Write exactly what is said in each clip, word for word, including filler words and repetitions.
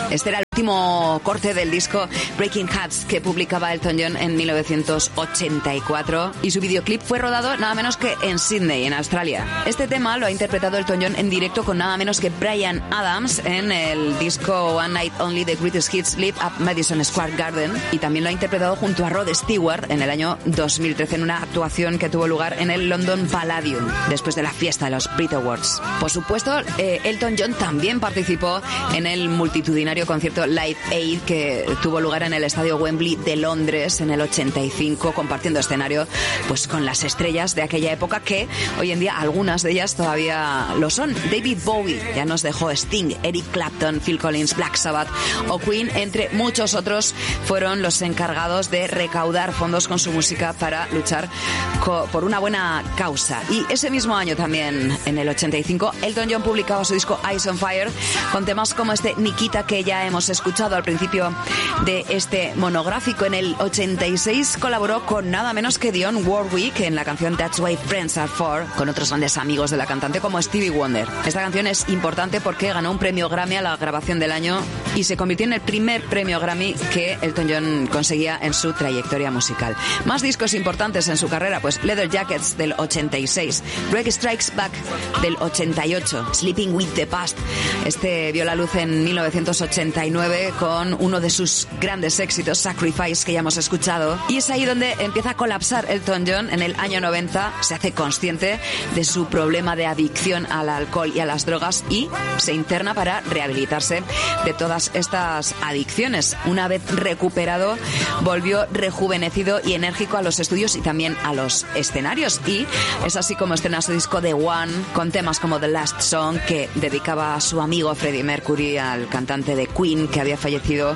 Este era el último corte del disco Breaking Hearts que publicaba Elton John en mil novecientos ochenta y cuatro y su videoclip fue rodado nada menos que en Sydney, en Australia. Este tema lo ha interpretado Elton John en directo con nada menos que Bryan Adams en el disco One Night Only The Greatest Hits Live at Madison Square Garden, y también lo ha interpretado junto a Rod Stewart en el año dos mil trece en una actuación que tuvo lugar en el London Palladium después de la fiesta de los Brit Awards. Por supuesto, eh, Elton John también participó en el multitudinario concierto Live Aid que tuvo lugar en el estadio Wembley de Londres en el ochenta y cinco, compartiendo escenario pues con las estrellas de aquella época, que hoy en día algunas de ellas todavía lo son. David Bowie ya nos dejó, Sting, Eric Clapton, Phil Collins, Black Sabbath o Queen, entre muchos otros, fueron los encargados de recaudar fondos con su música para luchar co- por una buena causa. Y ese mismo año también, en el ochenta y cinco, Elton John publicaba su disco Eyes on Fire con temas como este Nikita, que ya hemos escuchado al principio de este monográfico. En el ochenta y seis colaboró con nada menos que Dionne Warwick en la canción That's Why Friends Are For, con otros grandes amigos de la cantante como Stevie Wonder. Esta canción es importante porque ganó un premio Grammy a la grabación del año y se convirtió en el primer premio Grammy que Elton John conseguía en su trayectoria musical. Más discos importantes en su carrera, pues Leather Jackets del ochenta y seis, Greg Strikes Back del ochenta y ocho, Sleeping with the Past. Este vio la luz en mil novecientos ochenta y nueve con uno de sus grandes éxitos, Sacrifice, que ya hemos escuchado. Y es ahí donde empieza a colapsar Elton John. En el año noventa se hace consciente de su problema de adicción al alcohol y a las drogas y se interna para rehabilitarse de todas estas adicciones. Una vez recuperado, volvió rejuvenecido y enérgico a los estudios y también a los escenarios. Y es así como estrena su disco The One, con temas como The Last Song, que dedicaba a su amigo Freddie Mercury, al cantante de Queen, que había fallecido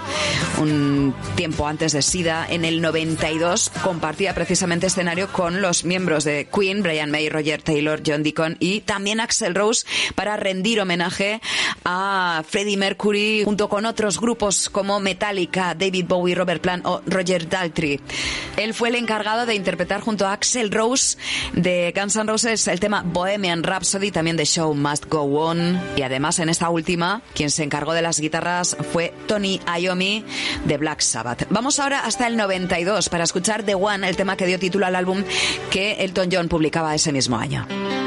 un tiempo antes de SIDA. En el noventa y dos compartía precisamente escenario con los miembros de Queen, Brian May, Roger Taylor, John Deacon y también Axl Rose, para rendir homenaje a Freddie Mercury junto con otros grupos como Metallica, David Bowie, Robert Plant o Roger Daltrey. Él fue el encargado de interpretar junto a Axl Rose de Guns N' Roses el tema Bohemian Rhapsody, también de Show Must Go On, y además en esta última quien se encargó de las guitarras fue Tony Iommi de Black Sabbath. Vamos ahora hasta el noventa y dos para escuchar The One, el tema que dio título al álbum que Elton John publicaba ese mismo año.